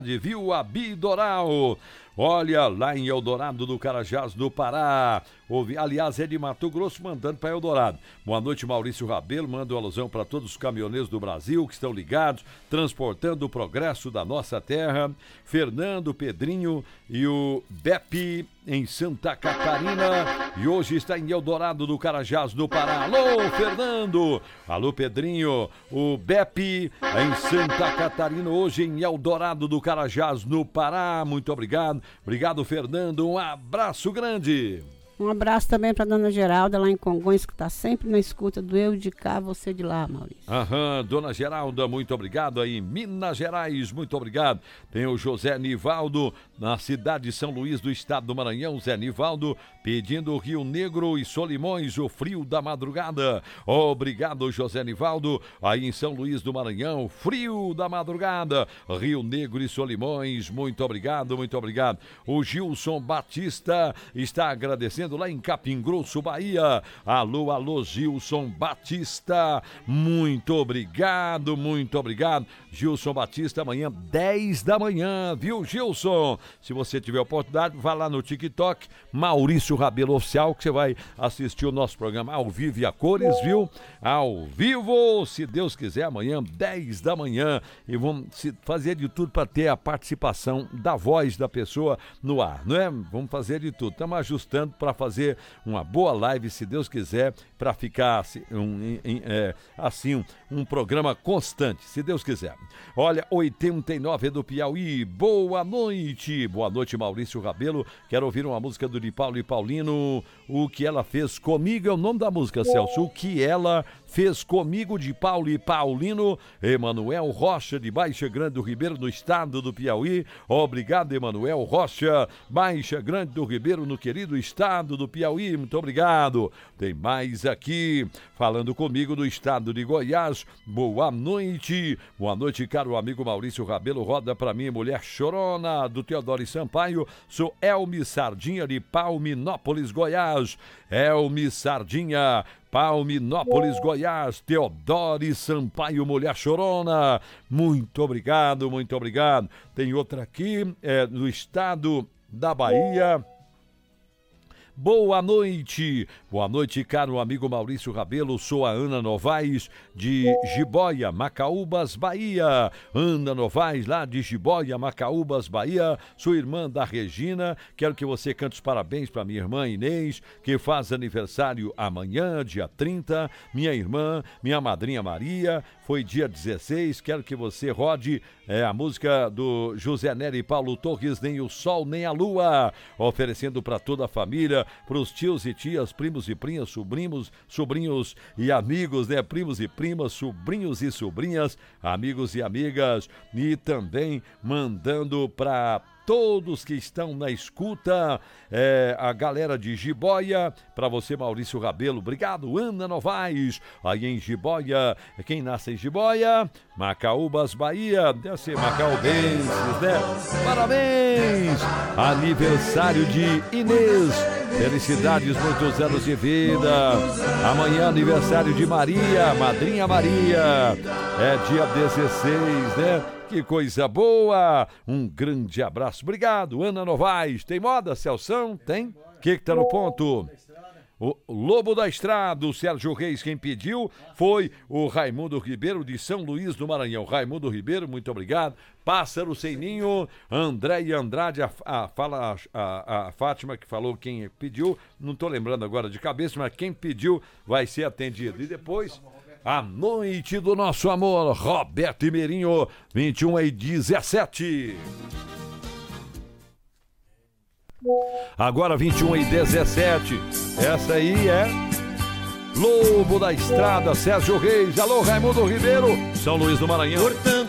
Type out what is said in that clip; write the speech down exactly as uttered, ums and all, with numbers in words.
Viu a Bidoral. Olha, lá em Eldorado do Carajás, no Pará. Ouvi, aliás, é de Mato Grosso mandando para Eldorado. Boa noite, Maurício Rabelo. Mando uma alusão para todos os caminhoneiros do Brasil que estão ligados, transportando o progresso da nossa terra. Fernando, Pedrinho e o Beppe em Santa Catarina. E hoje está em Eldorado do Carajás, no Pará. Alô, Fernando. Alô, Pedrinho. O Beppe em Santa Catarina, hoje em Eldorado do Carajás, no Pará. Muito obrigado. Obrigado, Fernando. Um abraço grande. Um abraço também para dona Geralda, lá em Congonhas, que está sempre na escuta do eu de cá, você de lá, Maurício. Aham, dona Geralda, muito obrigado. Aí em Minas Gerais, muito obrigado. Tem o José Nivaldo, na cidade de São Luís, do estado do Maranhão. Zé Nivaldo pedindo Rio Negro e Solimões, o frio da madrugada. Obrigado, José Nivaldo. Aí em São Luís do Maranhão, frio da madrugada. Rio Negro e Solimões, muito obrigado, muito obrigado. O Gilson Batista está agradecendo lá em Capim Grosso, Bahia. Alô, alô, Gilson Batista, muito obrigado, muito obrigado. Gilson Batista, amanhã dez da manhã, viu, Gilson? Se você tiver oportunidade, vá lá no TikTok, Maurício Rabelo Oficial, que você vai assistir o nosso programa ao vivo e a cores, viu? Ao vivo, se Deus quiser, amanhã dez da manhã, e vamos fazer de tudo para ter a participação da voz da pessoa no ar, não é? Vamos fazer de tudo, estamos ajustando para fazer uma boa live, se Deus quiser, para ficar assim, um, é, assim um, um programa constante, se Deus quiser. Olha, oitenta e nove do Piauí, boa noite, boa noite, Maurício Rabelo. Quero ouvir uma música do de Paulo e Paulino, O Que Ela Fez Comigo, é o nome da música, Celso, O Que Ela Fez Comigo, de Paulo e Paulino. Emanuel Rocha, de Baixa Grande do Ribeiro, no estado do Piauí. Obrigado, Emanuel Rocha, Baixa Grande do Ribeiro, no querido estado do Piauí, muito obrigado. Tem mais aqui, falando comigo do estado de Goiás. Boa noite, boa noite, caro amigo Maurício Rabelo. Roda pra mim, Mulher Chorona, do Teodoro Sampaio. Sou Elmi Sardinha, de Palminópolis, Goiás. Elmi Sardinha, Palminópolis, Goiás. Teodoro Sampaio, Mulher Chorona, muito obrigado, muito obrigado. Tem outra aqui, é, no estado da Bahia. Boa noite, boa noite, caro amigo Maurício Rabelo. Sou a Ana Novaes, de Jiboia, Macaúbas, Bahia. Ana Novaes, lá de Jiboia, Macaúbas, Bahia. Sou irmã da Regina. Quero que você cante os parabéns para minha irmã Inês, que faz aniversário amanhã, dia trinta. Minha irmã, minha madrinha Maria, foi dia dezesseis. Quero que você rode é, a música do José Nery e Paulo Torres, Nem o Sol, Nem a Lua, oferecendo para toda a família, para os tios e tias, primos e primas, sobrinhos, sobrinhos e amigos, né? Primos e primas, sobrinhos e sobrinhas, amigos e amigas, e também mandando para todos que estão na escuta, é, a galera de Jiboia, para você, Maurício Rabelo. Obrigado, Ana Novaes, aí em Jiboia. Quem nasce em Jiboia? Macaúbas, Bahia. Deve ser Macaubenses, né? Parabéns! Aniversário de Inês. Felicidades, muitos anos de vida. Amanhã, aniversário de Maria, madrinha Maria. É dia dezesseis, né? Que coisa boa! Um grande abraço. Obrigado, Ana Novaes. Tem moda, Celção? Tem? O que que tá no ponto? O Lobo da Estrada, o Sérgio Reis, quem pediu foi o Raimundo Ribeiro, de São Luís do Maranhão. Raimundo Ribeiro, muito obrigado. Pássaro Sem Ninho, André Andrade, a, a, fala, a, a Fátima que falou quem pediu, não tô lembrando agora de cabeça, mas quem pediu vai ser atendido. E depois, A Noite do Nosso Amor, Roberto e Meirinho, vinte e um e dezessete. Agora vinte e um e dezessete. Essa aí é Lobo da Estrada, Sérgio Reis. Alô, Raimundo Ribeiro, São Luís do Maranhão. Cortando